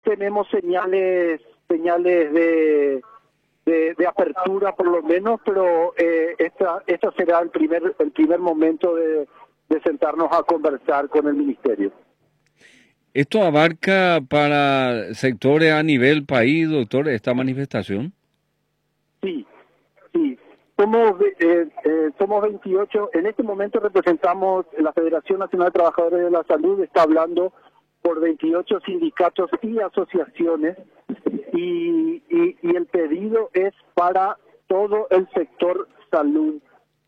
tenemos señales de apertura por lo menos, pero esta será el primer momento de sentarnos a conversar con el ministerio. ¿Esto abarca para sectores a nivel país, doctor, esta manifestación? Sí. Somos 28. En este momento representamos la Federación Nacional de Trabajadores de la Salud, está hablando por 28 sindicatos y asociaciones, y el pedido es para todo el sector salud,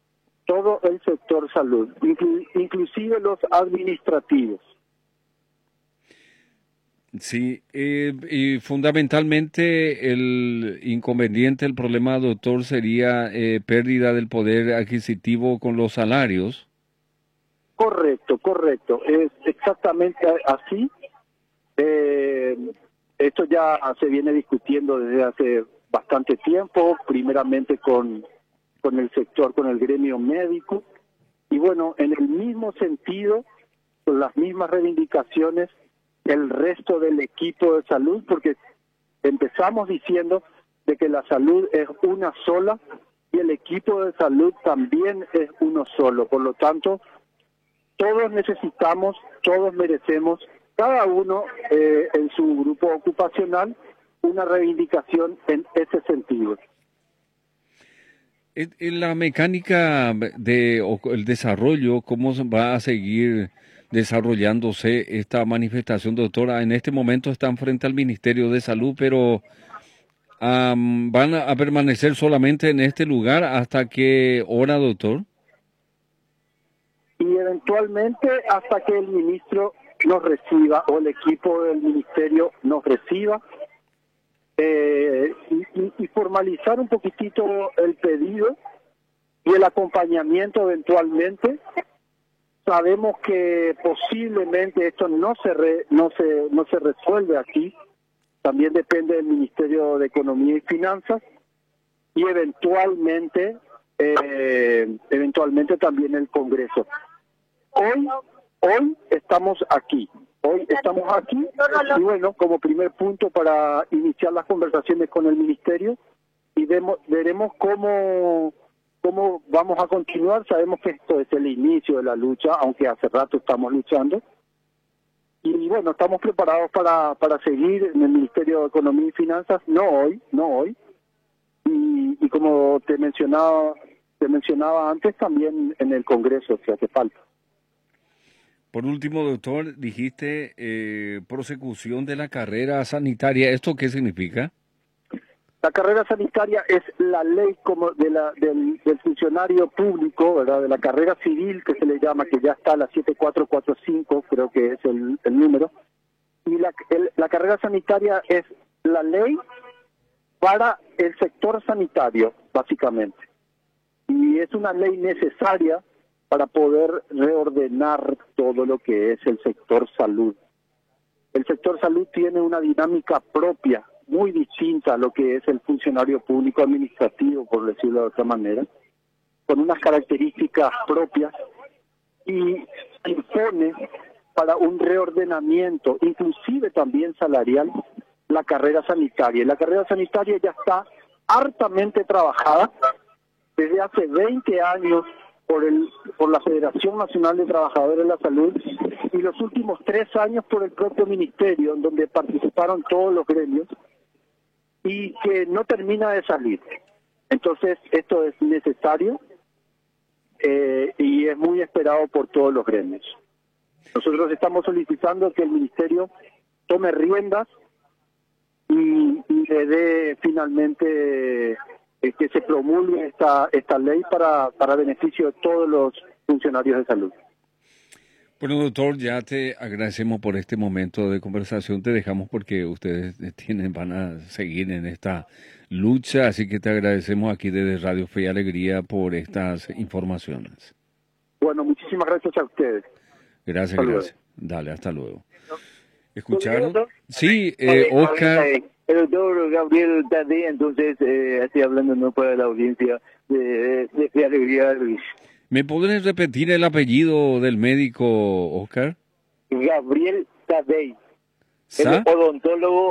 inclusive los administrativos. Sí, y fundamentalmente el inconveniente, el problema, doctor, sería pérdida del poder adquisitivo con los salarios. Correcto, es exactamente así. Esto ya se viene discutiendo desde hace bastante tiempo, primeramente con el sector, con el gremio médico, y bueno, en el mismo sentido, con las mismas reivindicaciones, el resto del equipo de salud, porque empezamos diciendo de que la salud es una sola y el equipo de salud también es uno solo. Por lo tanto, todos necesitamos, todos merecemos, cada uno en su grupo ocupacional, una reivindicación en ese sentido. En la mecánica o el desarrollo, ¿cómo va a seguir desarrollándose esta manifestación, doctora? En este momento están frente al Ministerio de Salud, pero ¿van a permanecer solamente en este lugar hasta qué hora, doctor? Y eventualmente hasta que el ministro nos reciba o el equipo del ministerio nos reciba, y formalizar un poquitito el pedido y el acompañamiento eventualmente. Sabemos que posiblemente esto no se resuelve aquí, también depende del Ministerio de Economía y Finanzas, y eventualmente también el Congreso. Hoy estamos aquí. Y bueno, como primer punto para iniciar las conversaciones con el Ministerio, y veremos cómo vamos a continuar. Sabemos que esto es el inicio de la lucha, aunque hace rato estamos luchando. Y bueno, estamos preparados para seguir en el Ministerio de Economía y Finanzas, no hoy. Y como te mencionaba antes, también en el Congreso, si hace falta. Por último, doctor, dijiste prosecución de la carrera sanitaria. ¿Esto qué significa? La carrera sanitaria es la ley como del funcionario público, ¿verdad? De la carrera civil, que se le llama, que ya está la 7445, creo que es el número. Y la carrera sanitaria es la ley para el sector sanitario, básicamente. Y es una ley necesaria para poder reordenar todo lo que es el sector salud. El sector salud tiene una dinámica propia, muy distinta a lo que es el funcionario público administrativo, por decirlo de otra manera, con unas características propias, y impone para un reordenamiento, inclusive también salarial, la carrera sanitaria. Y la carrera sanitaria ya está hartamente trabajada desde hace 20 años por la Federación Nacional de Trabajadores de la Salud, y los últimos 3 años por el propio ministerio, en donde participaron todos los gremios, y que no termina de salir. Entonces, esto es necesario y es muy esperado por todos los gremios. Nosotros estamos solicitando que el ministerio tome riendas y le dé finalmente que se promulgue esta ley para beneficio de todos los funcionarios de salud. Bueno, doctor, ya te agradecemos por este momento de conversación. Te dejamos porque ustedes van a seguir en esta lucha, así que te agradecemos aquí desde Radio Fe y Alegría por estas informaciones. Bueno, muchísimas gracias a ustedes. Gracias, Hasta gracias. Luego. Dale, hasta luego. ¿Escucharon? Sí, Oscar. El doctor Gabriel Tadei, entonces, estoy hablando no para la audiencia de Fe y Alegría, Luis. ¿Me podrías repetir el apellido del médico, Oscar? Gabriel Tadei, ¿Sa? el odontólogo